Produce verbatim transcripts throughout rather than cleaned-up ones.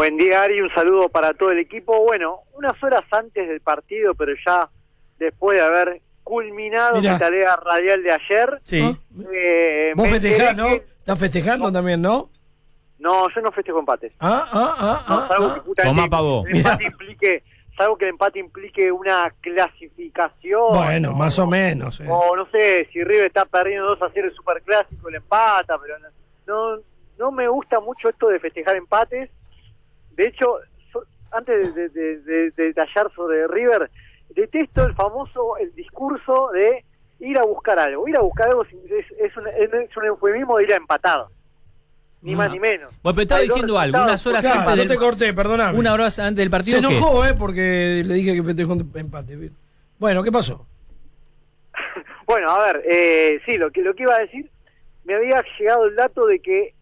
Buen día, Ari, un saludo para todo el equipo. Bueno, unas horas antes del partido, pero ya después de haber culminado Mirá. mi tarea radial de ayer. Sí. Eh, Vos me festejás, enteré ¿no? que- Estás festejando No. también, ¿no? No, yo no festejo empates. Ah, ah, ah, No, ah, salvo ah. que justamente Tomá, pavo. el empate implique, salvo que el empate implique una clasificación. Bueno, más o menos. eh. O no sé, si River está perdiendo dos a cero el superclásico, le empata, pero no, no, no me gusta mucho esto de festejar empates. De hecho, so- antes de, de, de, de detallar sobre River, detesto el famoso, el discurso de ir a buscar algo. Ir a buscar algo es, es, un, es un eufemismo de ir a empatar. Ni Ah. más ni menos. Bueno, pero estaba Hay dos diciendo algo, resultados. unas horas Claro, antes no del te corté, perdóname. Una hora antes del partido. Se ¿qué? enojó, ¿eh? Porque le dije que festejó un empate. Bueno, ¿qué pasó? Bueno, a ver, eh, sí, lo que, lo que iba a decir, me había llegado el dato de que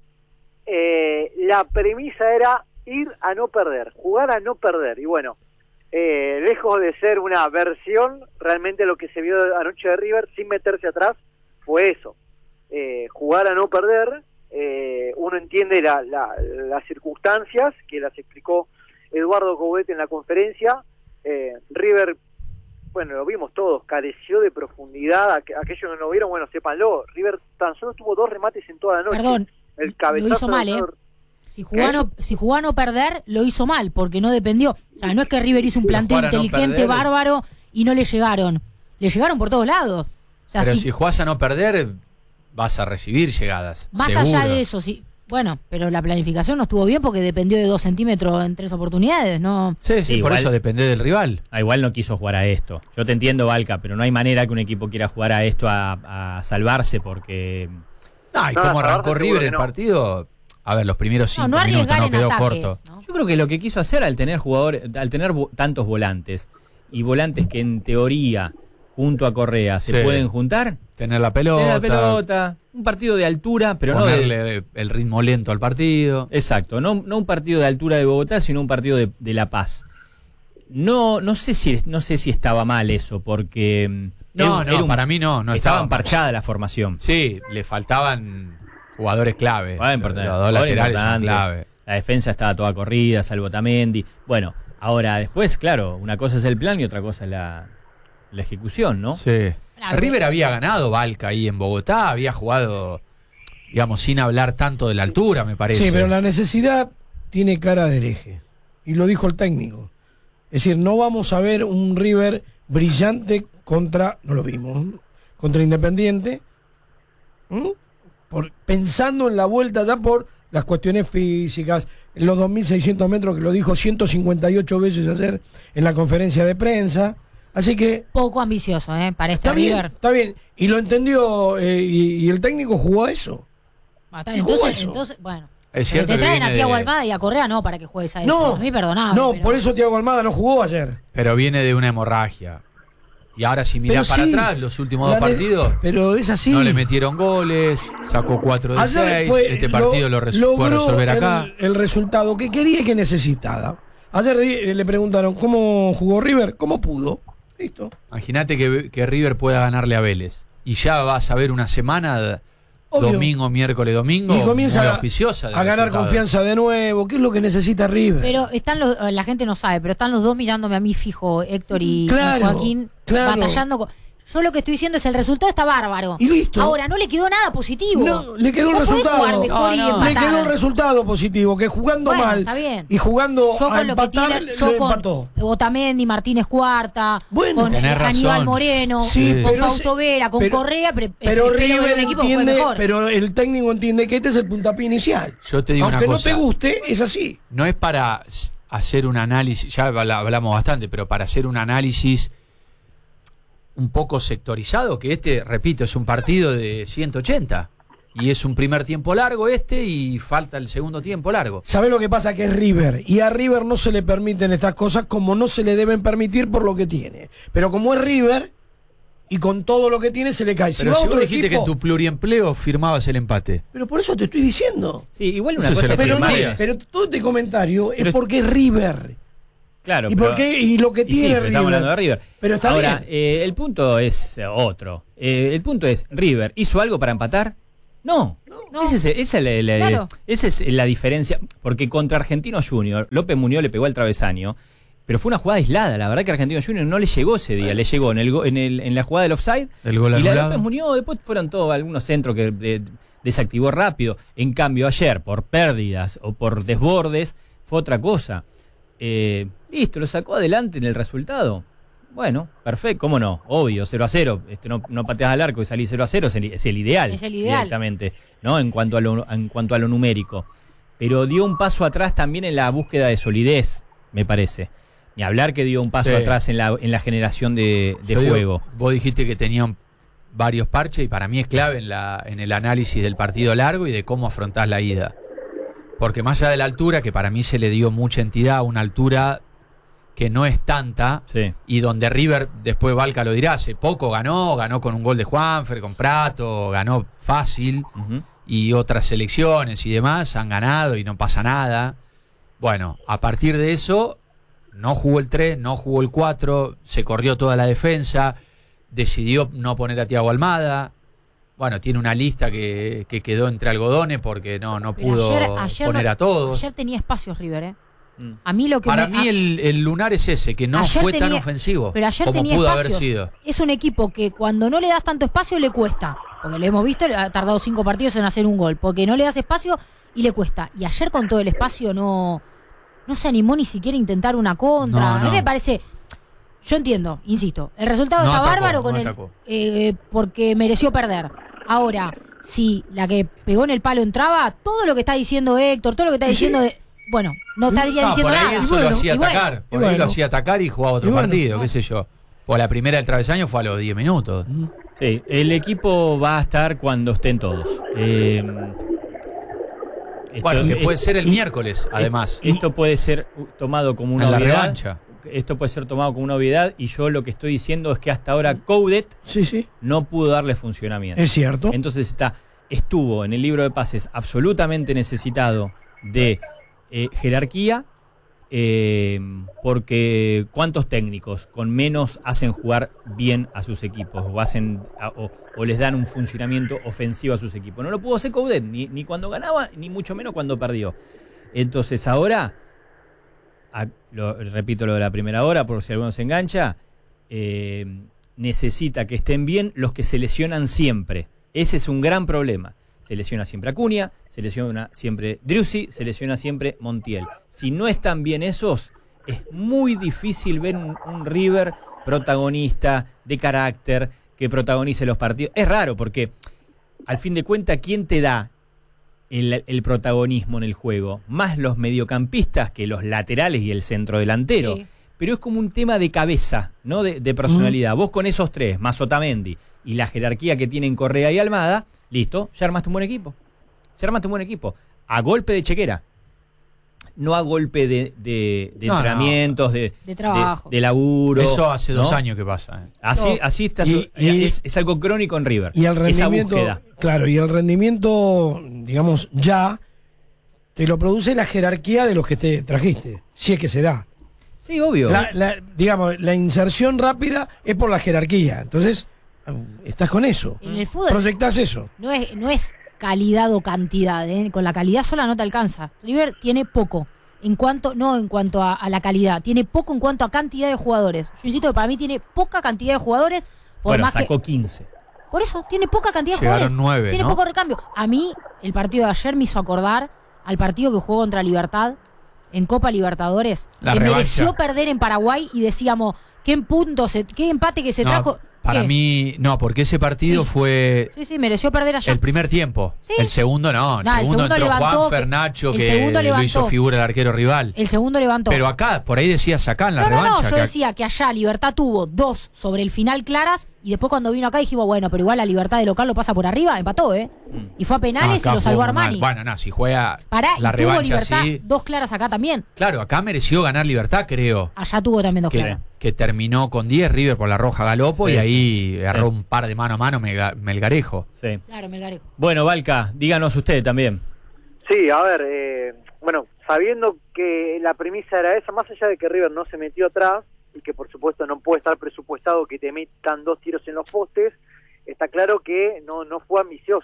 eh, la premisa era ir a no perder, jugar a no perder. Y bueno, eh, lejos de ser una versión, realmente lo que se vio anoche de River, sin meterse atrás, fue eso. Eh, jugar a no perder, eh, uno entiende la, la, las circunstancias, que las explicó Eduardo Coudet en la conferencia. eh, River, bueno, lo vimos todos, careció de profundidad. Aqu aquellos que no lo vieron, bueno, sépanlo. River tan solo tuvo dos remates en toda la noche. Perdón, el lo cabezazo hizo mal, de ¿eh? River- Si jugó, a no, si jugó a no perder, lo hizo mal, porque no dependió. O sea, no es que River hizo un planteo jugar a no inteligente, perder. bárbaro, y no le llegaron. Le llegaron por todos lados. O sea, Pero si, si jugás a no perder, vas a recibir llegadas. más seguro. allá de eso, sí. Bueno, pero la planificación no estuvo bien porque dependió de dos centímetros en tres oportunidades, ¿no? Sí, sí, Sí, por igual- eso depende del rival. Ah, igual no quiso jugar a esto. Yo te entiendo, Valca, pero no hay manera que un equipo quiera jugar a esto a, a salvarse porque... Ah, y No, cómo la arrancó verdad, River seguro el que no. partido. A ver, los primeros cinco No, no minutos arriesgar no en quedó ataques, corto. ¿no? Yo creo que lo que quiso hacer al tener jugadores, al tener vo- tantos volantes y volantes que en teoría junto a Correa se Sí. pueden juntar, Tener la pelota, tener la pelota, un partido de altura, pero no de, ponerle el ritmo lento al partido. exacto, no, no un partido de altura de Bogotá, sino un partido de, de La Paz. No, no sé si no sé si estaba mal eso, porque mm, No, era- no, era un- para mí no, no estaba estaba parchada la formación. Sí, le faltaban jugadores clave. Ah, Los, importante, los dos ahora laterales son importante. clave. La defensa estaba toda corrida, salvo Otamendi. Bueno, ahora después, claro, una cosa es el plan y otra cosa es la, la ejecución, ¿no? Sí. Claro. River había ganado Valca ahí en Bogotá, había jugado, digamos, sin hablar tanto de la altura, me parece. Sí, pero la necesidad tiene cara de hereje. Y lo dijo el técnico. Es decir, no vamos a ver un River brillante contra, no lo vimos, ¿eh? contra Independiente, ¿m? por, pensando en la vuelta ya por las cuestiones físicas, los dos mil seiscientos metros que lo dijo ciento cincuenta y ocho veces ayer en la conferencia de prensa. Así que Poco ambicioso, ¿eh? Para este está bien, River. está bien. Y lo entendió, eh, y, y el técnico jugó a eso. Ah, está bien. jugó Entonces, eso. entonces, bueno. Es cierto Te que traen a viene Thiago de- Almada y a Correa no para que juegues a eso. No, A mí perdonable. no, pero- por eso Thiago Almada no jugó ayer. Pero viene de una hemorragia. Y ahora si mirás Pero para sí, atrás, los últimos la dos ne- partidos, Pero es así. no le metieron goles, sacó cuatro de Ayer seis, fue- este partido lo, res- logró puede resolver acá. El, el resultado que quería y que necesitaba. Ayer di- le preguntaron cómo jugó River, cómo pudo. Listo. Imagínate que, que River pueda ganarle a Vélez. Y ya vas a ver una semana, Obvio. domingo, miércoles, domingo, Y comienza muy a, auspiciosa de a ganar resultados. confianza de nuevo. ¿Qué es lo que necesita River? Pero están los, la gente no sabe, pero están los dos mirándome a mí fijo, Héctor y, y Claro, Joaquín, claro. batallando. Con... Yo lo que estoy diciendo es el resultado está bárbaro. Y listo. Ahora, no le quedó nada positivo. No, le quedó el Vos podés resultado. jugar mejor y No, no. Le empatar. quedó el resultado positivo, que jugando Bueno, mal está bien. y jugando Yo a con lo que empatar, tira, le yo con empató. Otamendi, Martínez Cuarta, Bueno, con tenés eh, Aníbal razón. Moreno, Sí, con pero Fausto ese- Vera, con pero- Correa, pre- Pero espero ver River un equipo que juegue entiende, mejor. pero el técnico entiende que este es el puntapié inicial. Yo te digo Aunque una no cosa. te guste, es así. No es para s- hacer un análisis, ya habla- hablamos bastante, pero para hacer un análisis un poco sectorizado, que este, repito, es un partido de ciento ochenta. Y es un primer tiempo largo este y falta el segundo tiempo largo. ¿Sabés lo que pasa? Que es River. Y a River no se le permiten estas cosas como no se le deben permitir por lo que tiene. Pero como es River, y con todo lo que tiene, se le cae. Pero va si vos otro dijiste equipo- que en tu pluriempleo firmabas el empate. Pero por eso te estoy diciendo. Sí, igual una Eso se cosa lo es Pero, no, firmar. pero todo este comentario Pero- es porque es River. Claro, ¿Y, pero- por qué? y lo que y sí, tiene pero River. estamos hablando de River. Pero está Ahora, bien. eh, el punto es eh, otro. Eh, el punto es, River, ¿hizo algo para empatar? No, No. Ese es, esa es la, la- Claro. esa es la diferencia. Porque contra Argentinos Junior, López Muñoz le pegó al travesaño, pero fue una jugada aislada. La verdad que Argentinos Junior no le llegó ese día, le llegó en, el, go- en, el, en la jugada del offside. El gol y la de anulado. López Muñoz, después fueron todos algunos centros que de- desactivó rápido. En cambio, ayer, por pérdidas o por desbordes, fue otra cosa. Eh, listo, lo sacó adelante en el resultado. Bueno, perfecto, cómo no, obvio, cero a cero. Este, no, no pateas al arco y salís cero a cero, es el, es el ideal. Es el ideal. Directamente, ¿no? En cuanto, a lo, en cuanto a lo numérico. Pero dio un paso atrás también en la búsqueda de solidez, me parece. Ni hablar que dio un paso Sí. atrás en la, en la generación de, de Yo digo, juego. vos dijiste que tenían varios parches y para mí es clave en, la, en el análisis del partido largo y de cómo afrontás la ida. Porque más allá de la altura, que para mí se le dio mucha entidad a una altura que no es tanta, Sí. y donde River, después Valca lo dirá, hace poco ganó, ganó con un gol de Juanfer, con Prato, ganó fácil, Ujú. y otras selecciones y demás han ganado y no pasa nada. Bueno, a partir de eso, no jugó el tres, no jugó el cuatro, se corrió toda la defensa, decidió no poner a Thiago Almada. Bueno, tiene una lista que, que quedó entre algodones porque no, no Pero pudo ayer- ayer poner no- a todos. Ayer tenía espacios River, ¿eh? Mm. A mí lo que Para me- mí a- el, el lunar es ese, que no Ayer fue tan tenía- ofensivo pero ayer como tenía pudo haber espacios. sido. Es un equipo que cuando no le das tanto espacio le cuesta. Porque lo hemos visto, ha tardado cinco partidos en hacer un gol. Porque no le das espacio y le cuesta. Y ayer con todo el espacio no, no se animó ni siquiera a intentar una contra. No, A mí no. me parece... Yo entiendo, insisto, el resultado No está atacó, bárbaro con no el, atacó. eh, porque mereció perder. Ahora, si la que pegó en el palo entraba, todo lo que está diciendo Héctor, todo lo que está Y sí. diciendo... De, bueno, no estaría No, diciendo por ahí nada. eso Y bueno, lo hacía y bueno, atacar. Por y ahí bueno. lo hacía atacar y jugaba otro Y bueno. partido, qué sé yo. O la primera del travesaño fue a los diez minutos. Sí, el equipo va a estar cuando estén todos. Eh, esto- Bueno, que eh, puede ser el y- miércoles, además. Esto puede ser tomado como una En la obviedad. revancha. Esto puede ser tomado como una obviedad y yo lo que estoy diciendo es que hasta ahora Coudet Sí, sí, no pudo darle funcionamiento. es cierto. Entonces está, estuvo en el libro de pases absolutamente necesitado de eh, jerarquía, eh, porque cuántos técnicos con menos hacen jugar bien a sus equipos o hacen a- o, o les dan un funcionamiento ofensivo a sus equipos. No lo pudo hacer Coudet, ni, ni cuando ganaba, ni mucho menos cuando perdió. Entonces ahora, a- lo, repito lo de la primera hora, por si alguno se engancha, eh, necesita que estén bien los que se lesionan siempre. Ese es un gran problema. Se lesiona siempre Acuña, se lesiona siempre Driussi, se lesiona siempre Montiel. Si no están bien esos, es muy difícil ver un, un River protagonista, de carácter, que protagonice los partidos. Es raro porque, al fin de cuentas, ¿quién te da el, el protagonismo en el juego? Más los mediocampistas que los laterales y el centrodelantero. Sí. Pero es como un tema de cabeza, ¿no? De, de personalidad. Vos con esos tres, más Otamendi, y la jerarquía que tienen Correa y Almada, listo, ya armaste un buen equipo. Ya armaste un buen equipo. A golpe de chequera. No a golpe de, de, de No, entrenamientos, de, De trabajo. de, de laburo. Eso hace dos ¿no? años que pasa. eh. Así, No. así está. Y- su- y- es, es algo crónico en River. Y el rendimiento, Esa búsqueda. claro, y el rendimiento, digamos, ya te lo produce la jerarquía de los que te trajiste, si es que se da. Sí, obvio. La, la- digamos, la inserción rápida es por la jerarquía, entonces estás con eso. En el fútbol Proyectás eso. no es, no es calidad o cantidad, ¿eh? Con la calidad sola no te alcanza. River tiene poco. En cuanto, no en cuanto a, a la calidad, tiene poco en cuanto a cantidad de jugadores. Yo insisto que para mí tiene poca cantidad de jugadores, por bueno, más sacó que. quince. Por eso, tiene poca cantidad de Llegaron jugadores. nueve, tiene ¿no? poco recambio. A mí, el partido de ayer me hizo acordar al partido que jugó contra Libertad en Copa Libertadores, La que revancha. mereció perder en Paraguay y decíamos, qué punto, se, qué empate que se No, trajo. para ¿Qué? mí, no, porque ese partido Sí. fue Sí, sí, mereció perder allá. el primer tiempo. Sí. El segundo no. El Nah, el segundo segundo entró levantó Juan que- Fernacho, el que segundo lo levantó. hizo figura el arquero rival. El segundo levantó. Pero acá, por ahí decías acá en la no, no, revancha. no, yo que- decía que allá Libertad tuvo dos sobre el final claras y después cuando vino acá dijimos, bueno, pero igual la Libertad de local lo pasa por arriba, empató, ¿eh? Y fue a No, penales acá y lo salvó jugó muy Armani. mal. Bueno, no, si juega Pará, la y tuvo revancha Libertad así. dos claras acá también. Claro, acá mereció ganar Libertad, creo. Allá tuvo también dos Que, claras. que terminó con diez River por la roja Galopo Sí, y ahí sí. agarró Sí. un par de mano a mano Melga- Melgarejo. Sí. Claro, Melgarejo. Bueno, Valca, díganos usted también. Sí, a ver, eh, bueno, sabiendo que la premisa era esa, más allá de que River no se metió atrás y que por supuesto no puede estar presupuestado que te metan dos tiros en los postes, está claro que no no fue ambicioso.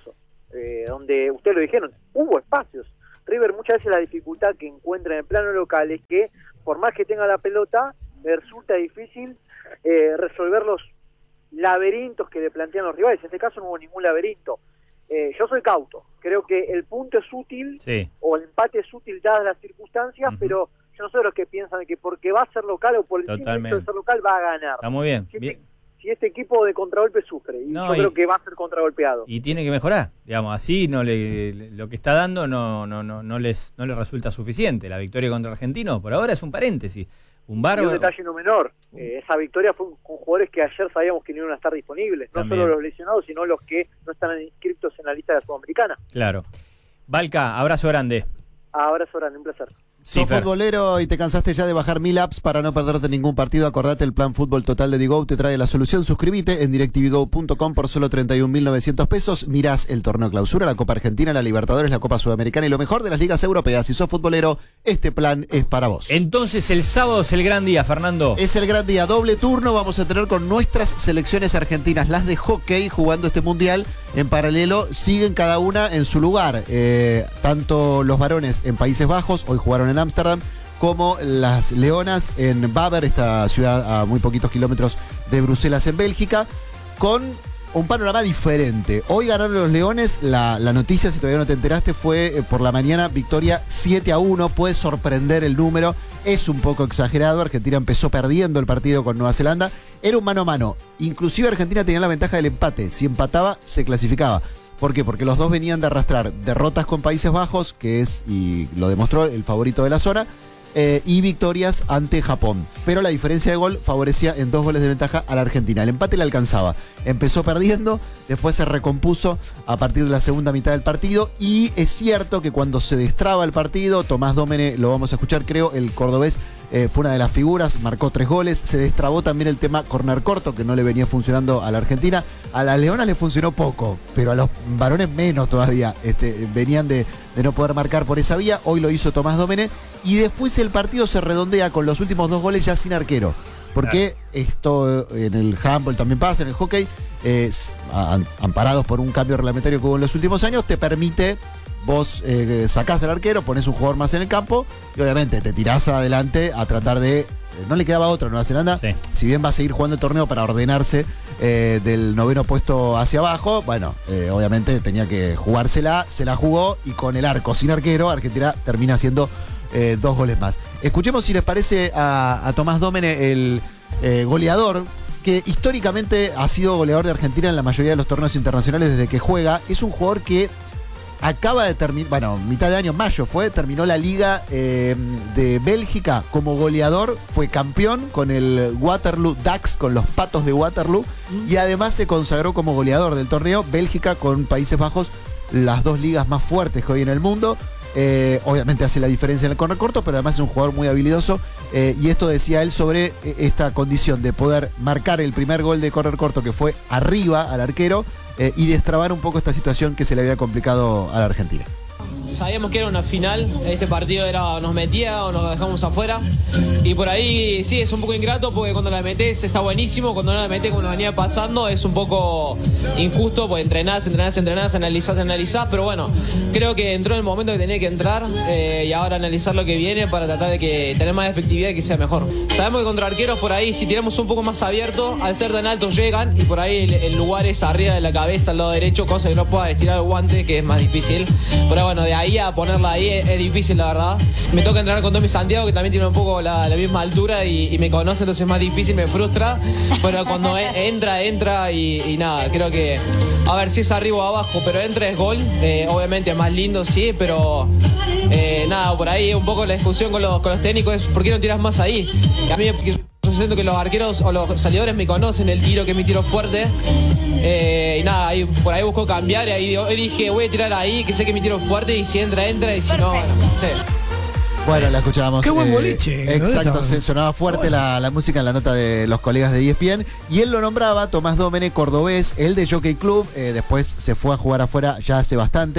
eh, donde ustedes lo dijeron, hubo espacios. River muchas veces la dificultad que encuentra en el plano local es que por más que tenga la pelota, le resulta difícil eh, resolver los laberintos que le plantean los rivales. En este caso no hubo ningún laberinto. Eh, yo soy cauto, creo que el punto es útil, sí, o el empate es útil dadas las circunstancias, uh-huh. pero yo no soy de los que piensan que porque va a ser local o por el simple hecho de ser local va a ganar. Está muy bien. Si, bien. Este, si este equipo de contragolpe sufre, y no, yo y, creo que va a ser contragolpeado. Y tiene que mejorar, digamos, así no le, lo que está dando no, no, no, no les no les resulta suficiente. La victoria contra Argentino por ahora es un paréntesis. Un bárbaro. Y un detalle no menor, eh, esa victoria fue con jugadores que ayer sabíamos que no iban a estar disponibles, no También. solo los lesionados, sino los que no están inscritos en la lista de la Sudamericana. Claro. Valca, abrazo grande. Abrazo grande, un placer. Sí, Sos Fer. futbolero y te cansaste ya de bajar mil apps para no perderte ningún partido. Acordate, el plan Fútbol Total de Digo te trae la solución. Suscríbete en directvigo punto com por solo treinta y un mil novecientos pesos. Mirás el torneo Clausura, la Copa Argentina, la Libertadores, la Copa Sudamericana y lo mejor de las ligas europeas. Si sos futbolero, este plan es para vos. Entonces el sábado es el gran día, Fernando. Es el gran día, doble turno. Vamos a tener con nuestras selecciones argentinas, las de hockey, jugando este mundial. En paralelo, siguen cada una en su lugar. Eh, tanto los varones en Países Bajos, hoy jugaron en Ámsterdam, como las leonas en Baber, esta ciudad a muy poquitos kilómetros de Bruselas, en Bélgica, con un panorama diferente. Hoy ganaron los leones, la, la noticia, si todavía no te enteraste, fue eh, por la mañana, victoria siete a uno, puede sorprender el número, es un poco exagerado. Argentina empezó perdiendo el partido con Nueva Zelanda, era un mano a mano, inclusive Argentina tenía la ventaja del empate, si empataba se clasificaba. ¿Por qué? Porque los dos venían de arrastrar derrotas con Países Bajos, que es, y lo demostró, el favorito de la zona, Eh, y victorias ante Japón. Pero la diferencia de gol favorecía en dos goles de ventaja a la Argentina. El empate le alcanzaba. Empezó perdiendo, después se recompuso a partir de la segunda mitad del partido. Y es cierto que cuando se destraba el partido, Tomás Dómene, lo vamos a escuchar, creo, el cordobés eh, fue una de las figuras, marcó tres goles. Se destrabó también el tema corner corto, que no le venía funcionando a la Argentina. A las leonas le funcionó poco, pero a los varones menos todavía. Este, venían de, de no poder marcar por esa vía. Hoy lo hizo Tomás Dómene. Y después el partido se redondea con los últimos dos goles ya sin arquero. Porque claro, esto en el handball también pasa, en el hockey, eh, amparados por un cambio reglamentario que hubo en los últimos años, te permite, vos eh, sacás al arquero, ponés un jugador más en el campo y obviamente te tirás adelante a tratar de... No le quedaba otro a Nueva Zelanda, sí. Si bien va a seguir jugando el torneo para ordenarse eh, del noveno puesto hacia abajo, bueno, eh, obviamente tenía que jugársela, se la jugó y con el arco sin arquero, Argentina termina haciendo eh, dos goles más. Escuchemos si les parece a, a Tomás Dómene, el eh, goleador, que históricamente ha sido goleador de Argentina en la mayoría de los torneos internacionales desde que juega. Es un jugador que acaba de terminar, bueno, mitad de año, mayo fue, terminó la Liga eh, de Bélgica como goleador, fue campeón con el Waterloo Ducks, con los Patos de Waterloo, mm. y además se consagró como goleador del torneo. Bélgica con Países Bajos, las dos ligas más fuertes que hoy en el mundo. Eh, obviamente hace la diferencia en el corner corto, pero además es un jugador muy habilidoso, eh, y esto decía él sobre eh, esta condición de poder marcar el primer gol de corner corto, que fue arriba al arquero, eh, y destrabar un poco esta situación que se le había complicado a la Argentina. Sabíamos que era una final, este partido era nos metía o nos dejamos afuera, y por ahí sí es un poco ingrato porque cuando la metés está buenísimo, cuando no la metés, como nos venía pasando, es un poco injusto porque entrenás, entrenás, entrenás, analizás, analizás, pero bueno, creo que entró en el momento que tenía que entrar, eh, y ahora analizar lo que viene para tratar de que tener más efectividad y que sea mejor. Sabemos que contra arqueros por ahí, si tiramos un poco más abierto, al ser tan altos llegan, y por ahí el, el lugar es arriba de la cabeza, al lado derecho, cosa que no pueda estirar el guante, que es más difícil, pero bueno, de ahí a ponerla ahí es, es difícil, la verdad. Me toca entrenar con Tommy Santiago, que también tiene un poco la, la misma altura y, y me conoce, entonces es más difícil, me frustra, pero cuando e, entra, entra y, y nada, creo que, a ver si es arriba o abajo, pero entra es gol, eh, obviamente es más lindo, sí, pero eh, nada, por ahí un poco la discusión con los, con los técnicos es ¿por qué no tiras más ahí? A mí yo siento que los arqueros o los salidores me conocen el tiro, que es mi tiro fuerte, eh, y nada, ahí, por ahí busco cambiar y ahí hoy dije voy a tirar ahí, que sé que mi tiro fuerte, y si entra, entra, y si Perfecto. no, bueno, sí. Bueno, la escuchábamos. Qué buen boliche. Eh, exacto, se sonaba fuerte la, la música en la nota de los colegas de E S P N. Y él lo nombraba, Tomás Dómene, cordobés, él de Jockey Club, eh, después se fue a jugar afuera ya hace bastante.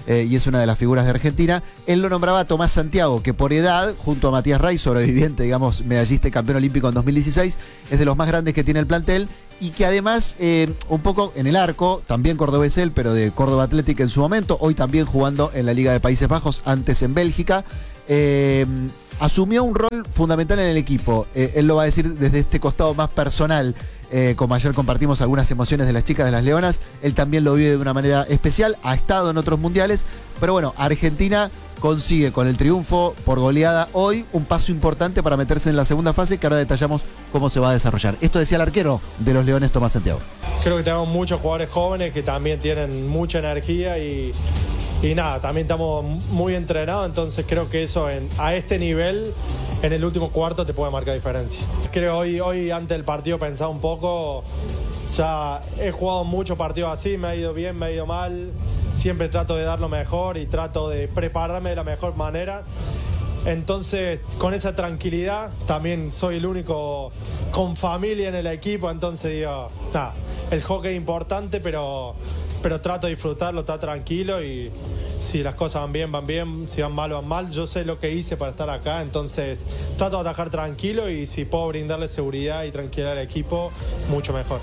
eh, y es una de las figuras de Argentina. Él lo nombraba a Tomás Santiago, que por edad, junto a Matías Ray, sobreviviente, digamos, medallista y campeón olímpico en dos mil dieciséis, es de los más grandes que tiene el plantel, y que además, eh, un poco en el arco, también cordobés él, pero de Córdoba Athletic en su momento, hoy también jugando en la Liga de Países Bajos, antes en Bélgica, eh, asumió un rol fundamental en el equipo. Eh, él lo va a decir desde este costado más personal. Eh, como ayer compartimos algunas emociones de las chicas de las Leonas, él también lo vive de una manera especial, ha estado en otros mundiales, pero bueno, Argentina consigue con el triunfo por goleada hoy un paso importante para meterse en la segunda fase, que ahora detallamos cómo se va a desarrollar. Esto decía el arquero de los Leones, Tomás Santiago. Creo que tenemos muchos jugadores jóvenes que también tienen mucha energía y, y nada, también estamos muy entrenados, entonces creo que eso en, a este nivel, en el último cuarto te puede marcar diferencia. Creo hoy, hoy antes del partido pensaba un poco, ya he jugado muchos partidos así, me ha ido bien, me ha ido mal, siempre trato de dar lo mejor y trato de prepararme de la mejor manera. Entonces, con esa tranquilidad, también soy el único con familia en el equipo, entonces digo, nada, el hockey es importante, pero, pero trato de disfrutarlo, estar tranquilo y si las cosas van bien, van bien, si van mal, van mal. Yo sé lo que hice para estar acá, entonces trato de atajar tranquilo y si puedo brindarle seguridad y tranquilidad al equipo, mucho mejor.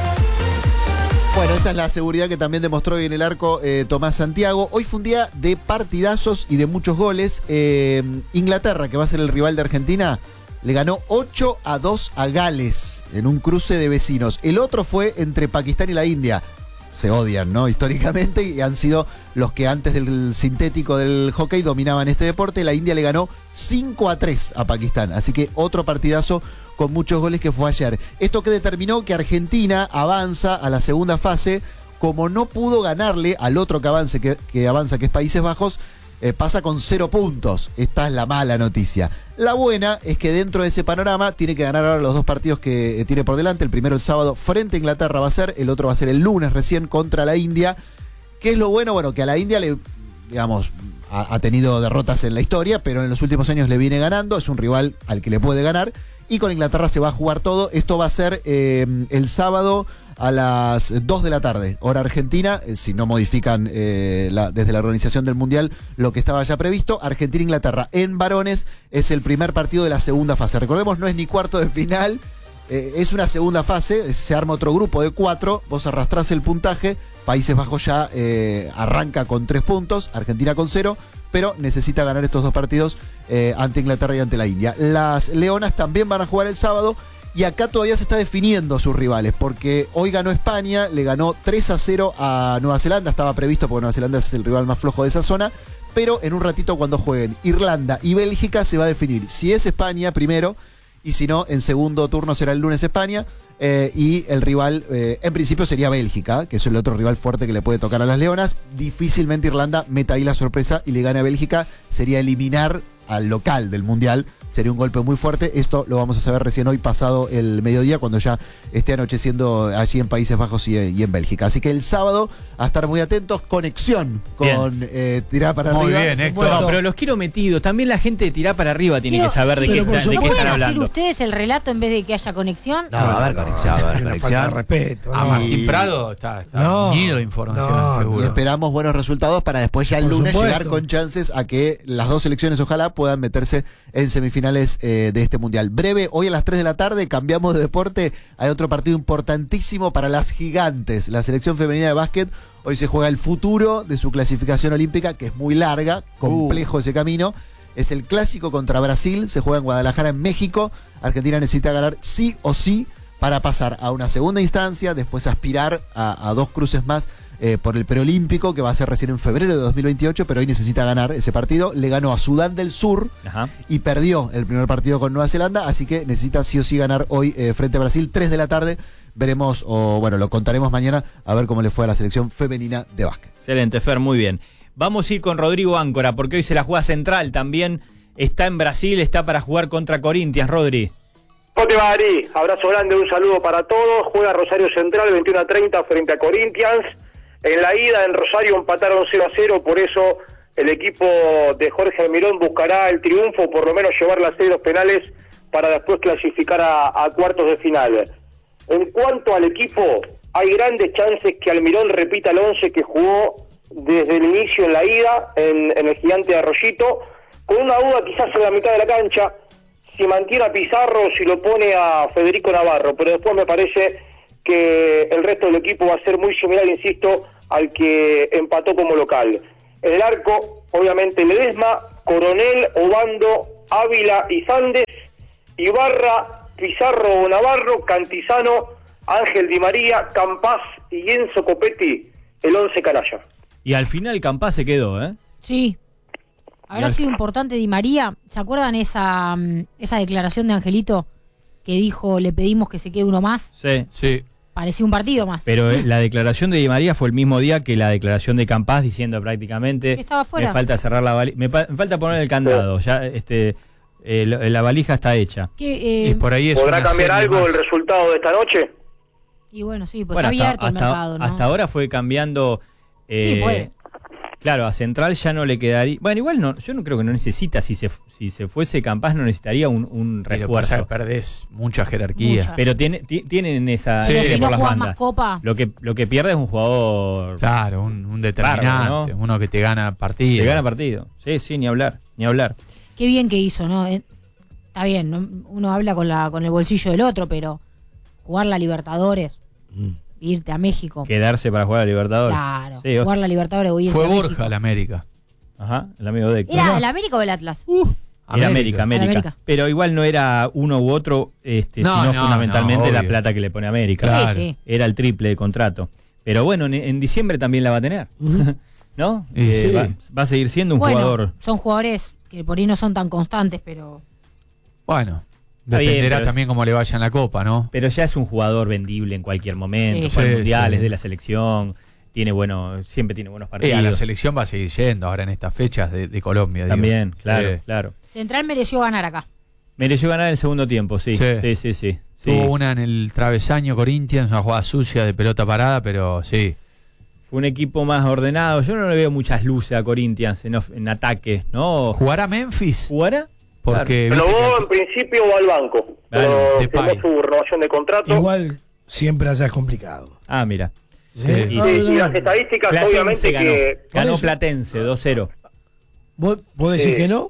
Bueno, esa es la seguridad que también demostró hoy en el arco eh, Tomás Santiago. Hoy fue un día de partidazos y de muchos goles. Eh, Inglaterra, que va a ser el rival de Argentina, le ganó ocho a dos a Gales en un cruce de vecinos. El otro fue entre Pakistán y la India. Se odian, ¿no? Históricamente, y han sido los que antes del sintético del hockey dominaban este deporte. La India le ganó cinco a tres a Pakistán. Así que otro partidazo con muchos goles que fue ayer. Esto que determinó que Argentina avanza a la segunda fase, como no pudo ganarle al otro que, avance, que, que avanza, que es Países Bajos, eh, pasa con cero puntos. Esta es la mala noticia. La buena es que dentro de ese panorama tiene que ganar ahora los dos partidos que eh, tiene por delante. El primero el sábado frente a Inglaterra va a ser, el otro va a ser el lunes recién contra la India. ¿Qué es lo bueno? Bueno, que a la India le, digamos, ha, ha tenido derrotas en la historia, pero en los últimos años le viene ganando. Es un rival al que le puede ganar. Y con Inglaterra se va a jugar todo. Esto va a ser eh, el sábado a las dos de la tarde, hora argentina, eh, si no modifican eh, la, desde la organización del Mundial lo que estaba ya previsto. Argentina-Inglaterra en varones es el primer partido de la segunda fase. Recordemos, no es ni cuarto de final, eh, es una segunda fase, se arma otro grupo de cuatro, vos arrastrás el puntaje, Países Bajos ya eh, arranca con tres puntos, Argentina con cero, pero necesita ganar estos dos partidos eh, ante Inglaterra y ante la India. Las Leonas también van a jugar el sábado y acá todavía se está definiendo sus rivales, porque hoy ganó España, le ganó tres a cero a Nueva Zelanda, estaba previsto porque Nueva Zelanda es el rival más flojo de esa zona, pero en un ratito cuando jueguen Irlanda y Bélgica se va a definir si es España primero, y si no, en segundo turno será el lunes España, eh, y el rival eh, en principio sería Bélgica, que es el otro rival fuerte que le puede tocar a las Leonas. Difícilmente Irlanda meta ahí la sorpresa y le gane a Bélgica, sería eliminar al local del Mundial, sería un golpe muy fuerte. Esto lo vamos a saber recién hoy pasado el mediodía, cuando ya esté anocheciendo allí en Países Bajos y, y en Bélgica. Así que el sábado a estar muy atentos, conexión con eh, Tirar para muy Arriba. Bien, Héctor. No, pero los quiero metidos. También la gente de Tirar para Arriba tiene Quiero- que saber de sí, qué, pero está- por de ¿No qué pueden están hacer hablando. ustedes el relato en vez de que haya conexión? No, va a haber conexión, va a haber Una falta de conexión. respeto. A ¿no? Martín Y- Prado está, está No, unido de información, no, Y seguro. esperamos buenos resultados para después ya el Por lunes supuesto. llegar con chances a que las dos selecciones ojalá puedan meterse en semifinales eh, de este mundial. Breve, hoy a las tres de la tarde cambiamos de deporte. Hay otro partido importantísimo para las gigantes. La selección femenina de básquet hoy se juega el futuro de su clasificación olímpica, que es muy larga, complejo ese camino. Es el clásico contra Brasil, se juega en Guadalajara, en México. Argentina necesita ganar sí o sí para pasar a una segunda instancia, después aspirar a, a dos cruces más eh, por el preolímpico, que va a ser recién en febrero de dos mil veintiocho, pero hoy necesita ganar ese partido. Le ganó a Sudán del Sur Ajá. y perdió el primer partido con Nueva Zelanda, así que necesita sí o sí ganar hoy eh, frente a Brasil, tres de la tarde. Veremos, o bueno, lo contaremos mañana, a ver cómo le fue a la selección femenina de básquet. Excelente, Fer, muy bien. Vamos a ir con Rodrigo Áncora, porque hoy se la juega Central también. Está en Brasil, está para jugar contra Corinthians, Rodri. ¿Cómo te va, Ari? Abrazo grande, un saludo para todos. Juega Rosario Central veintiuno a treinta frente a Corinthians. En la ida en Rosario empataron cero a cero, por eso el equipo de Jorge Almirón buscará el triunfo, por lo menos llevar las series penales para después clasificar a, a cuartos de final. En cuanto al equipo, hay grandes chances que Almirón repita el once que jugó desde el inicio en la ida, en, en el Gigante de Arroyito, con una duda quizás en la mitad de la cancha, si mantiene a Pizarro o si lo pone a Federico Navarro, pero después me parece que el resto del equipo va a ser muy similar, insisto, al que empató como local. En el arco, obviamente, Ledesma, Coronel, Obando, Ávila y Sandes, Ibarra, Pizarro o Navarro, Cantizano, Ángel Di María, Campás y Enzo Copetti, el once canalla. Y al final Campás se quedó, ¿eh? Sí. Habrá sido importante Di María. ¿Se acuerdan esa, esa declaración de Angelito que dijo, le pedimos que se quede uno más? Sí. Sí. Parecía un partido más. Pero eh, la declaración de Di María fue el mismo día que la declaración de Campás, diciendo prácticamente Que estaba fuera. me falta cerrar la valija, me, pa- me falta poner el candado, ya este eh, lo- la valija está hecha. Que, eh, Y por ahí es ¿Podrá una cambiar serie algo más. el resultado de esta noche? y bueno, sí, pues Bueno, está hasta, abierto el hasta- mercado, ¿no? hasta ahora fue cambiando. eh, Sí, puede. Claro, a Central ya no le quedaría. Bueno, igual no, yo no creo que no necesita, si se si se fuese Campás no necesitaría un, un Pero pasa que refuerzo. perdés mucha jerarquía. Mucha. Pero tiene, ti- tienen esa Sí, Pero ese si por no las jugás bandas. más copa, Lo que lo que pierde es un jugador Claro, un, un determinante, Bárbaro, ¿no? uno que te gana partido. que gana partido. Sí, sí, ni hablar, ni hablar. qué bien que hizo, ¿no? Eh, Está bien, ¿no? Uno habla con la con el bolsillo del otro, pero jugar la Libertadores, irte a México, Quedarse para jugar a Libertadores. claro, Sí, o- jugar la Libertadores o irte Fue a Borja México. el América. Ajá, el amigo de Héctor. ¿Era el América o el Atlas? Era América, América. América. Pero igual no era uno u otro, este, No, sino no, fundamentalmente no, la obvio. plata que le pone América. Claro. Sí, sí. Era el triple de contrato. Pero bueno, en, en diciembre también la va a tener. ¿No? Y Eh, sí. va, va a seguir siendo un Bueno, jugador. son jugadores que por ahí no son tan constantes, pero Bueno, Está bien, dependerá pero- también cómo le vaya en la Copa, ¿no? Pero ya es un jugador vendible en cualquier momento. Sí. Fue al Sí, mundial, sí. es de la selección. Tiene bueno, siempre tiene buenos Eh, partidos. a la selección va a seguir yendo ahora en estas fechas de, de Colombia. digo. También, claro, Sí. claro. Central mereció ganar acá. Mereció ganar el segundo tiempo, sí. Sí. Sí, sí, sí. sí. Tuvo una en el travesaño Corinthians, una jugada sucia de pelota parada, pero sí. Fue un equipo más ordenado. Yo no le veo muchas luces a Corinthians en, of- en ataque, ¿no? ¿Jugará Memphis? ¿Jugará? Porque Pero viste que vos al- en principio va al banco, pero Depay. firmó su renovación de contrato. Igual siempre allá es complicado. Ah, mira. Sí. Y No, Sí, no, y no. las estadísticas Platense obviamente ganó. que... Ganó Por eso- Platense dos cero. ¿Vos, vos decís Sí. que no?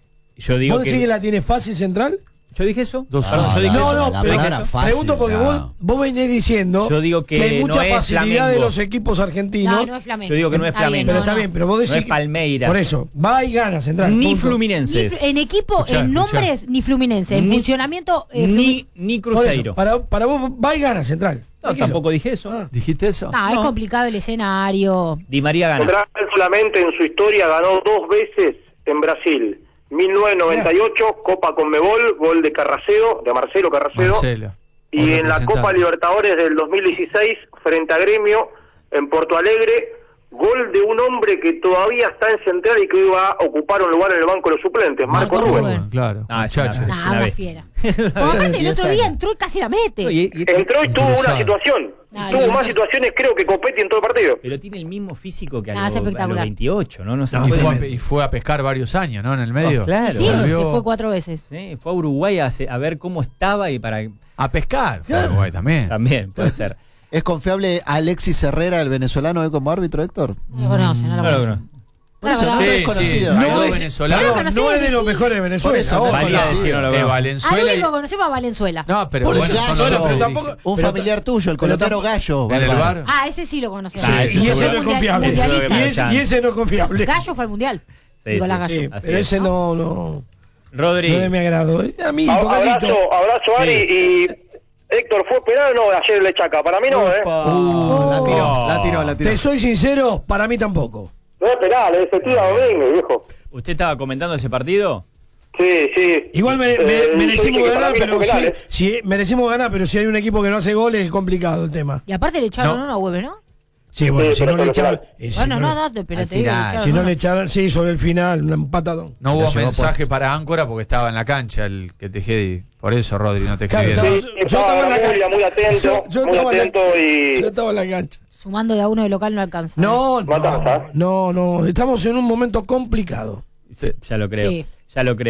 Yo digo ¿Vos que, decís que la tiene fácil Central? ¿Yo dije eso? Dos Perdón, a- yo dije No, eso. no, la pero palabra fácil, pregunto porque no. vos, vos venís diciendo Yo digo que hay mucha no es facilidad Flamengo. de los equipos argentinos. No, no es Flamengo. Yo digo que no es Está bien, Flamengo. pero no, está no. bien, pero vos decís No es que- Palmeiras. Por eso, va y gana Central. Ni punto. Ni Fluminenses. fl- en equipo, Escuchá, en escuchá. nombres, ni Fluminense. En Ni- funcionamiento, eh, Ni, Flumi- ni Por eso, Cruzeiro. para, para vos va y gana Central. No, Tranquilo. tampoco dije eso. Ah. ¿Dijiste eso? Ah, es No. complicado el escenario. Di María gana. Central solamente en su historia ganó dos veces en Brasil. mil novecientos noventa y ocho, Copa Conmebol, gol de Carracedo, de Marcelo Carracedo. Marcelo. Y Otro en la representante. Copa Libertadores del dos mil dieciséis, frente a Gremio, en Porto Alegre, gol de un hombre que todavía está en Central y que hoy va a ocupar un lugar en el banco de los suplentes, Marco, Marco Rubén. Rubén. Claro. Ah, es una- muchacho. es Nah, una una bestia. fiera. Como aparte, el diez otro día años. entró y casi la mete. Y- y- Entró y tuvo Cruzado. una situación. Ah, tuvo y más eso- situaciones, creo que Copetti en todo el partido. Pero tiene el mismo físico que a, Ah, los, es a los espectacular. veintiocho, ¿no? No se No, Y puede- fue, a, tremendo. y fue a pescar varios años, ¿no? En el medio. Oh, claro. Sí, se Volvió fue cuatro veces. Sí, fue a Uruguay a, hace- a ver cómo estaba y para... a pescar. Fue a Uruguay también. También, puede ser. ¿Es confiable Alexis Herrera, el venezolano, eh, como árbitro, Héctor? No lo conoce, no lo Claro que conoce. no. Por eso Claro, no Sí, es sí. conocido. Hay No dos es- venezolanos. Claro, No, conocido no es que de los sí. mejores de Por Venezuela. eso, ojo. Valía conocido. decir, no lo Eh, conozco. Al Valenzuela. único y- que conocemos a Valenzuela. No, pero Por bueno, eso, son bueno, los pero dos tampoco- dirigentes. Un Pero familiar tuyo, el pero colombiano tampoco- Gallo. En el Bárbaro. bar. Ah, ese sí lo conocemos. Sí, Y ese ese seguro. no es confiable. Mundialista. Y ese, y ese no es confiable. Gallo fue al mundial. Sí, Nicolás sí, Gallo. Sí, Así pero es. ese no, no, Rodri, no es de mi agrado. Eh, Amiguito, A- casito. abrazo, abrazo Sí. Ari. Y Héctor, ¿fue penal o no ayer el de Chaca? Para mí no, ¿eh? Opa, la tiró, la tiró, la tiró. Te soy sincero, para mí tampoco. No es penal, es efectiva domingo, viejo. ¿usted estaba comentando ese partido? Sí, sí. Igual mere- Eh, mere- yo merecimos dije que para ganar, mí no pero fue si, penal, ¿eh? si merecimos ganar, pero si hay un equipo que no hace goles es complicado el tema. Y aparte le echaron No. uno a Hueve, ¿no? Sí, bueno, Sí, si pero no le por lo echaron, general. eh, si Bueno, no, no, le- no, te- pero al te digo, le final, echaron si no uno. le echaron, sí, sobre el final, un patadón. No Lo hubo llevó mensaje para Áncora porque estaba en la cancha el que te dije. Por eso, Rodri, no te Claro, escribieron. estaba- Sí, yo estaba estaba en la muy, cancha. muy atento, Yo- yo muy estaba en la- atento y... Yo estaba en la cancha. Sumando de a uno de local no alcanza. No, no, Matanza. no, no, estamos en un momento complicado. Sí, ya lo creo, Sí. ya lo creo.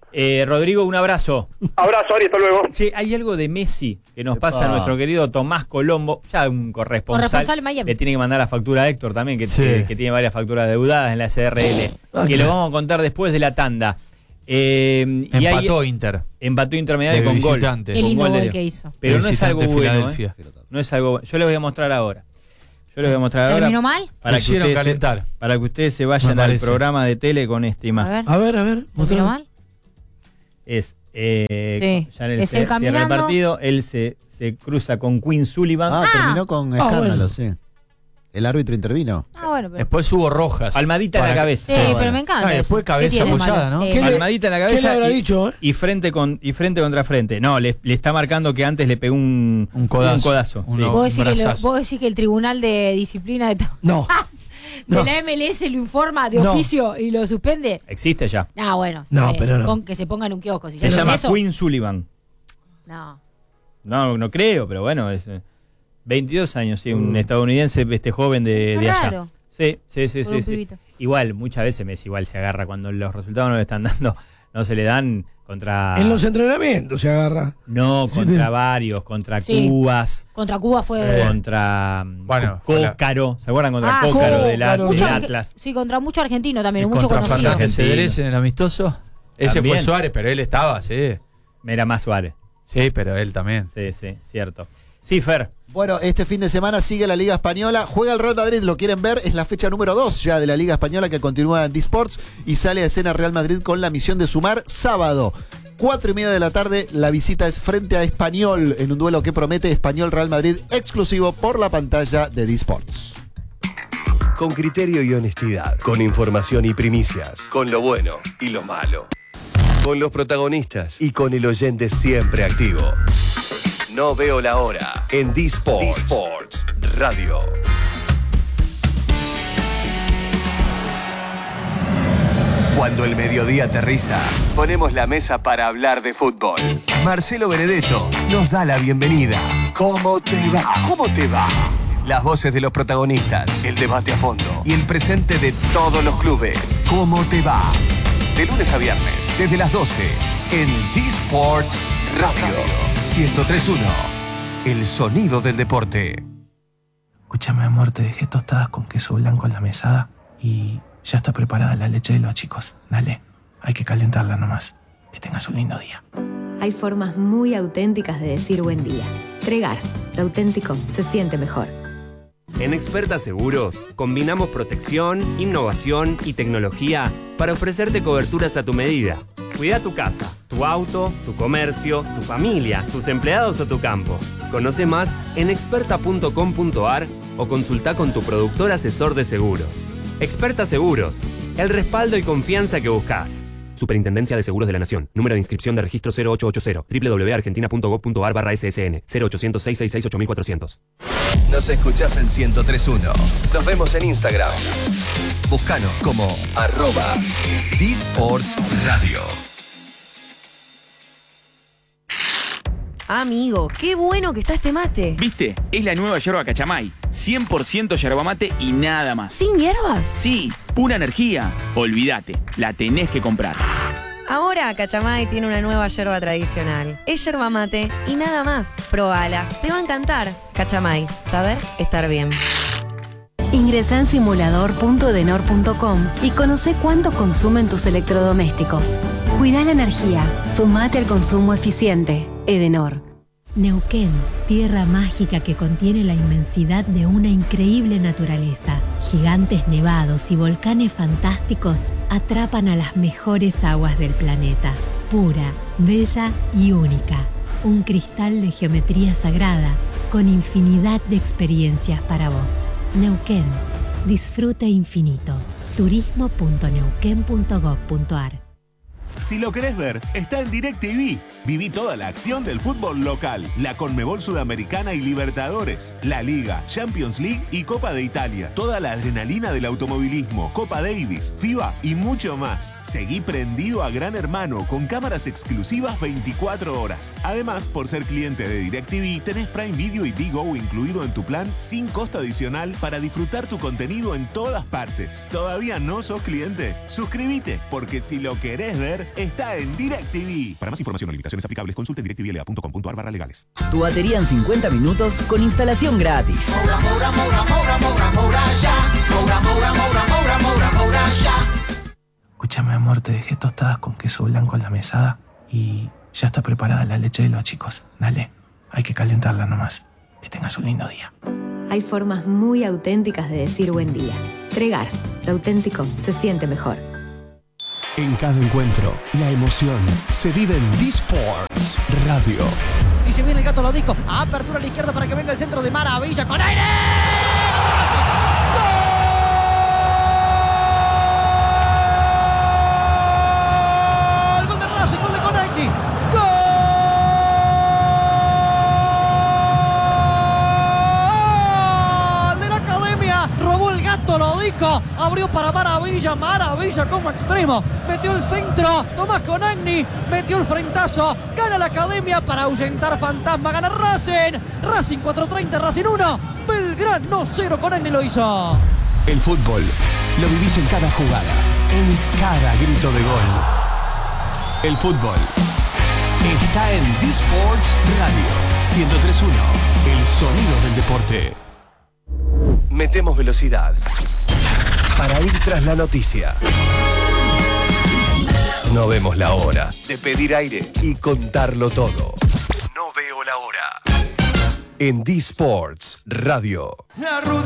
Eh, Rodrigo, un abrazo. Abrazo, Ari, hasta luego. Che, hay algo de Messi que nos Epa. pasa a nuestro querido Tomás Colombo, ya un corresponsal. Corresponsal en Miami. Le tiene que mandar la factura a Héctor también, que, Sí. que, que tiene varias facturas deudadas en la S R L. Ah, que claro. lo vamos a contar después de la tanda. Eh, y Empató hay- Inter. empató Intermediario De con gol. visitante. Qué Con lindo gol de gol Leo. que hizo. Pero De no es algo visitante bueno, Filadelfia. ¿eh? No es algo. Yo les voy a mostrar ahora. Yo les voy a mostrar ahora. ¿Terminó mal? Para Lo que, hicieron ustedes se, calentar. para que ustedes se vayan Me al parece. programa de tele con esta A imagen. ver. A ver, a ver. ¿Terminó mostrame. mal? Es eh, Sí. ya en el Es ce- él cierre del caminando. partido, él se, se cruza con Quinn Sullivan. Ah, terminó con Ah, escándalo, bueno. sí. El árbitro intervino. Ah, bueno, pero. Después hubo rojas. Palmadita en la Para- cabeza. Sí, Ah, pero bueno. me encanta. Ah, y después eso. cabeza ¿Qué tiene de apoyada, malo? ¿no? Sí. ¿Qué le- Palmadita en la ¿Qué cabeza le habrá y, dicho, eh? y frente con y frente contra frente. No, le, le está marcando que antes le pegó un, Un codazo. Un codazo, Uno. sí. ¿Vos decís, que lo- brazazo. vos decís que el Tribunal de Disciplina de, to- No. de No. la M L S lo informa de No. oficio y lo suspende? Existe ya. Ah, bueno. No, eh, pero no. pon- que se ponga en un kiosco. Si Se hacen llama eso, Quinn Sullivan. No. No, no creo, pero bueno, es eh, veintidós años, sí, un estadounidense, este joven de, Qué de allá. raro. Sí, sí, sí, Por sí, un sí. pibito. Igual, muchas veces Messi igual se agarra cuando los resultados no le están dando, no se le dan contra En los entrenamientos se agarra. no, Sí, contra te- varios, contra Sí. Cubas, Contra Cuba fue. contra mm, Bueno, Co- fue la- Cócaro, ¿se acuerdan? Contra Ah, Cócaro del, Cócaro. del Mucho arge- Atlas. Sí, contra mucho argentino también, Y mucho contra conocido. Fernández Argentino. Cedrés en el amistoso. Ese También. fue Suárez, pero él estaba, sí. Era más Suárez. Sí, pero él también. Sí, sí, cierto. Sí, Fer. Bueno, este fin de semana sigue la Liga Española. Juega el Real Madrid, ¿lo quieren ver? Es la fecha número dos ya de la Liga Española que continúa en D-Sports y sale a escena Real Madrid con la misión de sumar sábado. Cuatro y media de la tarde, la visita es frente a Español en un duelo que promete Español Real Madrid exclusivo por la pantalla de D-Sports. Con criterio y honestidad, con información y primicias, con lo bueno y lo malo, con los protagonistas y con el oyente siempre activo. No veo la hora en D-Sports, D-Sports Radio. Cuando el mediodía aterriza, ponemos la mesa para hablar de fútbol. Marcelo Benedetto nos da la bienvenida. ¿Cómo te va? ¿Cómo te va? Las voces de los protagonistas, el debate a fondo y el presente de todos los clubes. ¿Cómo te va? De lunes a viernes, desde las doce, en D-Sports Radio. ciento tres punto uno. El sonido del deporte. Escúchame, amor, te dejé tostadas con queso blanco en la mesada y ya está preparada la leche de los chicos. Dale, hay que calentarla nomás. Que tengas un lindo día. Hay formas muy auténticas de decir buen día. Tregar, lo auténtico se siente mejor. En Experta Seguros, combinamos protección, innovación y tecnología para ofrecerte coberturas a tu medida. Cuida tu casa, tu auto, tu comercio, tu familia, tus empleados o tu campo. Conoce más en experta punto com punto a r o consulta con tu productor asesor de seguros. Experta Seguros, el respaldo y confianza que buscas. Superintendencia de Seguros de la Nación. Número de inscripción de registro cero ocho ocho cero. doble u doble u doble u punto argentina punto gov punto a r barra S S N. cero ochocientos, seiscientos sesenta y seis, ocho mil cuatrocientos. Nos escuchás en ciento tres punto uno. Nos vemos en Instagram. Búscanos como arroba D-Sports Radio. Amigo, qué bueno que está este mate. ¿Viste? Es la nueva yerba Cachamay. cien por ciento yerba mate y nada más. ¿Sin hierbas? Sí, pura energía. Olvídate, la tenés que comprar. Ahora Cachamay tiene una nueva yerba tradicional. Es yerba mate y nada más. Probala, te va a encantar. Cachamay, saber estar bien. Ingresa en simulador punto edenor punto com y conoce cuánto consumen tus electrodomésticos. Cuida la energía, sumate al consumo eficiente. Edenor. Neuquén, tierra mágica que contiene la inmensidad de una increíble naturaleza. Gigantes nevados y volcanes fantásticos atrapan a las mejores aguas del planeta. Pura, bella y única. Un cristal de geometría sagrada con infinidad de experiencias para vos. Neuquén, disfrute infinito. turismo punto neuquén punto gov punto a r. Si lo querés ver, está en DirecTV. Viví toda la acción del fútbol local, la Conmebol Sudamericana y Libertadores, la Liga, Champions League y Copa de Italia. Toda la adrenalina del automovilismo, Copa Davis, FIBA y mucho más. Seguí prendido a Gran Hermano con cámaras exclusivas veinticuatro horas. Además, por ser cliente de DirecTV, tenés Prime Video y Digo incluido en tu plan sin costo adicional para disfrutar tu contenido en todas partes. ¿Todavía no sos cliente? Suscríbete, porque si lo querés ver, está en DirecTV. Para más información o limitaciones aplicables, consulte directvla punto com punto ar barra legales. Tu batería en cincuenta minutos con instalación gratis. Moura, Moura, Moura, Moura, Moura, Moura, ya. Moura, Moura, Moura, Moura, Moura, Moura, ya. Escúchame, amor, te dejé tostadas con queso blanco en la mesada y ya está preparada la leche de los chicos. Dale, hay que calentarla nomás. Que tengas un lindo día. Hay formas muy auténticas de decir buen día. Tregar, lo auténtico se siente mejor. En cada encuentro, la emoción se vive en D-Sports Radio. Y se viene el Gato Lodico. Apertura a la izquierda para que venga el centro de Maravilla con aire. ¡Gol! ¡Gol de Racing! ¡Gol de Conecti! ¡Gol de la Academia! Robó el Gato Lodico. Abrió para Maravilla. Maravilla como extremo. Metió el centro. Tomás Conagni. Metió el frentazo. Gana la Academia para ahuyentar fantasma. Gana Racing. Racing cuatro treinta. Racing uno. Belgrano cero. Conagni lo hizo. El fútbol lo vivís en cada jugada, en cada grito de gol. El fútbol está en D-Sports Radio ciento tres punto uno. El sonido del deporte. Metemos velocidad para ir tras la noticia. No vemos la hora de pedir aire y contarlo todo. No veo la hora. En D-Sports Radio. La ruta